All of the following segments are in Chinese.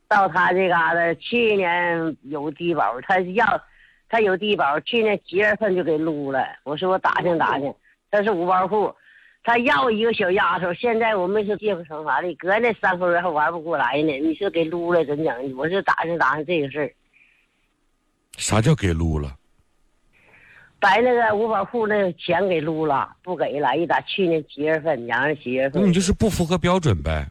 到他这嘎达，去年有低保，他有低保，去年7月份就给撸了。我说我打听打听，他是5包户，他要一个小丫头，现在我们是借不成法力，搁那3口人还玩不过来呢。你说给撸了怎整？我是打听打听这个事儿。 啥叫给撸了？ 把那个5保户那个钱给撸了，不给了。一打去年7月份，阳着7月份， 那你就是不符合标准呗。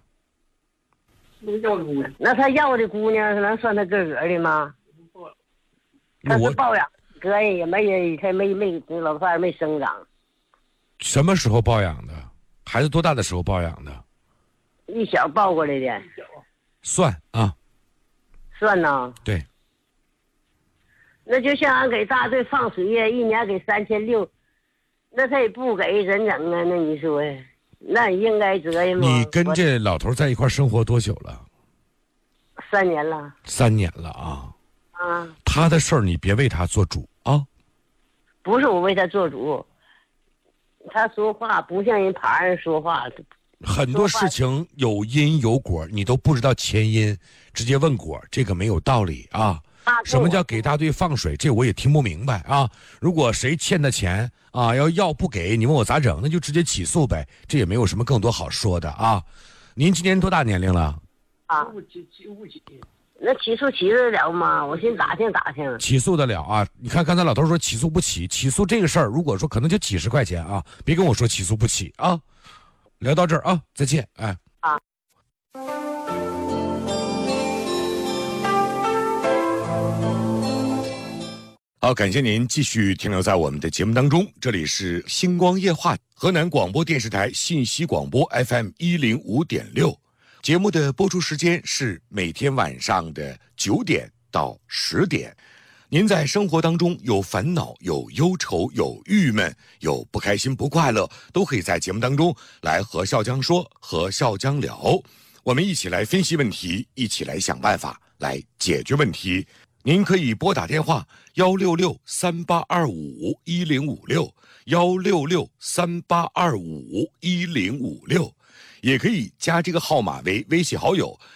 那他要的姑娘能算他个的吗？他是抱养，哥也没，他没老伴没生长。 什么时候抱养的？孩子多大的时候抱养的？ 一小抱过来的。 算啊。 算呢？ 对。 那就像俺给大队放水呀，一年给3600，那他也不给，怎整啊？那你说，那应该责任吗？ 你跟这老头在一块生活多久了 ？3年了。 3年了啊。 啊。 他的事儿你别为他做主啊。 不是我为他做主，他说话不像人旁人说话。 很多事情有因有果，你都不知道前因，直接问果，这个没有道理啊。什么叫给大队放水？这我也听不明白啊！如果谁欠的钱啊，要不给你问我咋整？那就直接起诉呗，这也没有什么更多好说的啊。您今年多大年龄了？ 啊，那起诉起得了吗？我先打听打听。 起诉得了啊！你看刚才老头说起诉不起，起诉这个事儿，如果说可能就几十块钱啊，别跟我说起诉不起啊。聊到这儿啊，再见，哎。 啊。 好，感谢您继续停留在我们的节目当中，这里是星光夜话，河南广播电视台信息广播 FM105.6，节目的播出时间是每天晚上的9点到10点。您在生活当中有烦恼、有忧愁、有郁闷、有不开心、不快乐，都可以在节目当中来和笑江说，和笑江聊，我们一起来分析问题，一起来想办法来解决问题。您可以拨打电话166-3825-1056，166-3825-1056，也可以加这个号码为微信好友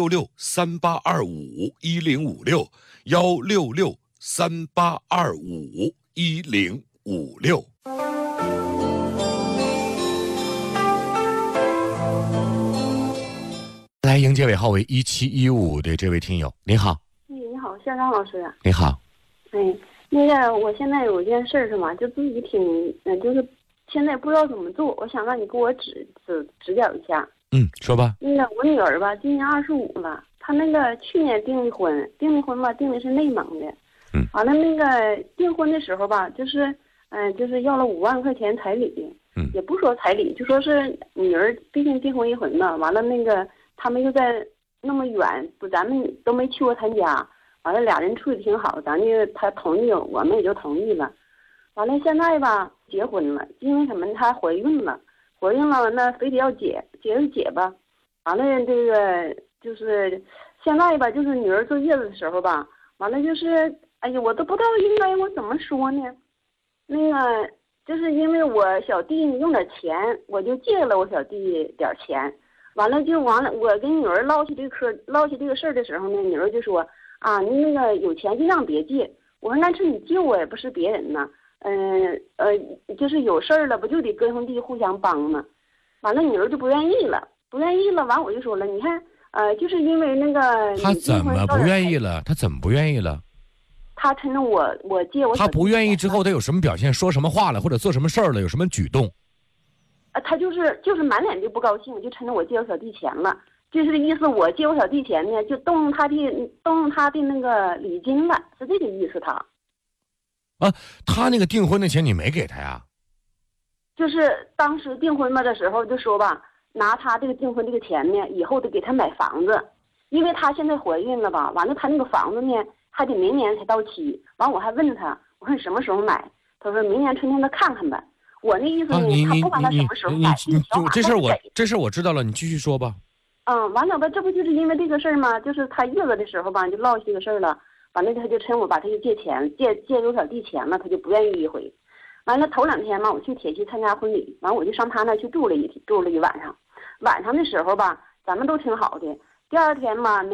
166-3825-1056，166-3825-1056。来迎接尾号为1715的这位听友，您好。 你好，校长老师啊。 你好。 那个我现在有一件事是嘛，就自己就是现在不知道怎么做，我想让你给我指教一下。 说吧。 那个我女儿吧，今年25了，她那个去年订的婚吧，订的是内蒙的。完了那个订婚的时候吧，就是要了5万块钱彩礼。也不说彩礼，就说是女儿毕竟订婚一回嘛，完了那个他们又在那么远，咱们都没去过他家，完了俩人处的挺好，他同意，我们也就同意了。完了现在吧结婚了，因为什么？她怀孕了，那非得要结就结吧。完了这个就是现在吧，就是女儿坐月子的时候吧，完了就是哎呀，我都不知道应该我怎么说呢。那个就是因为我小弟用点钱，我就借了我小弟点钱。完了，我跟女儿唠起这个事儿的时候呢，女儿就说啊，你那个有钱就让别借。我说那是你借我也不是别人呢，就是有事儿了不就得哥兄弟互相帮吗？完了，女儿就不愿意了，完我就说了，你看，就是因为那个他怎么不愿意了？他承认我借我小弟， 他不愿意之后，他有什么表现？说什么话了，或者做什么事儿了？有什么举动？ 他就是满脸就不高兴，就承认我借我小弟钱了，就是意思我借我小弟钱呢，就动用他的那个礼金了，是这个意思他。 他那个订婚的钱你没给他呀？ 就是当时订婚嘛的时候就说吧，拿他这个订婚这个钱呢，以后得给他买房子，因为他现在怀孕了吧，完了他那个房子呢还得明年才到期，完我还问他，我说你什么时候买？他说明年春天他看看呗。我那意思呢，他不管他什么时候买， 这事我知道了，你继续说吧。 完了吧，这不就是因为这个事儿吗？就是他月子的时候吧，就唠起这个事儿了。完了，他就趁我把他就借钱，借给我小弟钱了，他就不愿意一回。完了头2天嘛，我去铁西参加婚礼，完我就上他那去住了一晚上。晚上的时候吧，咱们都挺好的。第2天嘛。